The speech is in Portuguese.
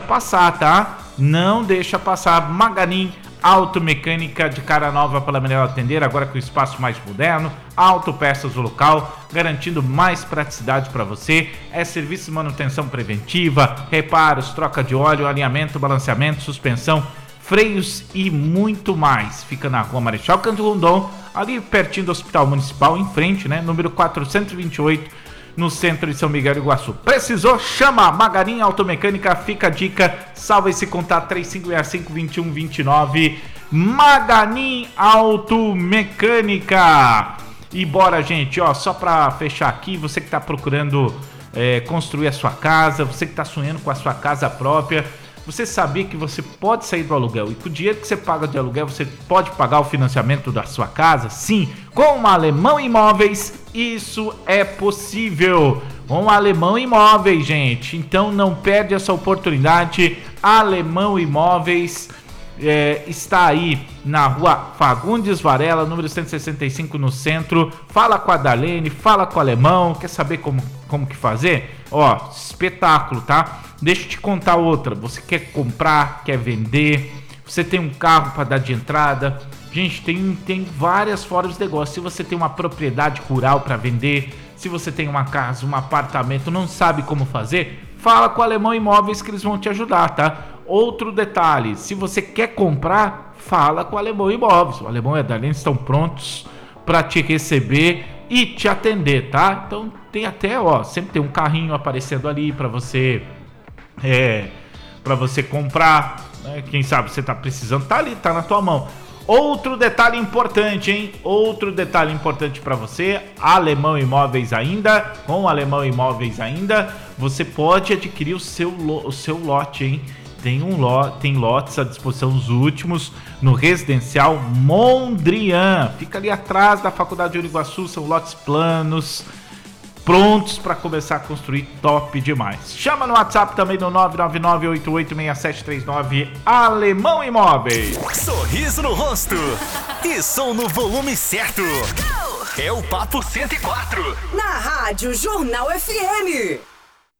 passar, tá? Não deixa passar. Maganin Automecânica, de cara nova para melhor atender, agora com espaço mais moderno, autopeças do local, garantindo mais praticidade para você. É serviço de manutenção preventiva, reparos, troca de óleo, alinhamento, balanceamento, suspensão, freios e muito mais. Fica na Rua Marechal Cândido Rondon, ali pertinho do Hospital Municipal, em frente, né? Número 428, no centro de São Miguel do Iguaçu. Precisou? Chama Maganin Automecânica, fica a dica, salva esse contato 3565-2129, Maganin Automecânica. E bora, gente, ó, só pra fechar aqui, você que tá procurando construir a sua casa, você que tá sonhando com a sua casa própria, você sabia que você pode sair do aluguel e com o dinheiro que você paga de aluguel você pode pagar o financiamento da sua casa? Sim, com o Alemão Imóveis isso é possível. Com o Alemão Imóveis, gente. Então não perde essa oportunidade. Alemão Imóveis está aí na Rua Fagundes Varela, número 165, no centro. Fala com a Darlene, fala com o Alemão. Quer saber como que fazer? Ó, espetáculo, tá? Deixa eu te contar outra. Você quer comprar, quer vender, você tem um carro para dar de entrada. Gente, tem várias formas de negócio. Se você tem uma propriedade rural para vender, se você tem uma casa, um apartamento, não sabe como fazer, fala com o Alemão Imóveis que eles vão te ajudar, tá? Outro detalhe, se você quer comprar, fala com o Alemão Imóveis. O Alemão e a Darlene estão prontos para te receber e te atender, tá? Então tem até, ó, sempre tem um carrinho aparecendo ali para você comprar, né? Quem sabe você tá precisando, tá ali, tá na tua mão. Outro detalhe importante, hein? Outro detalhe importante para você, Alemão Imóveis ainda, com o Alemão Imóveis ainda, você pode adquirir o seu lote, hein? Tem lotes à disposição, os últimos, no Residencial Mondrian. Fica ali atrás da Faculdade de Uriguaçu, são lotes planos, prontos para começar a construir, top demais. Chama no WhatsApp também no 999-886739, Alemão Imóveis. Sorriso no rosto e som no volume certo. É o Papo 104. Na Rádio Jornal FM.